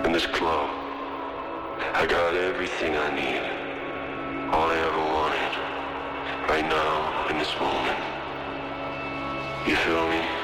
in this club. I got everything I need, all I ever wanted, right now, in this moment. You feel me?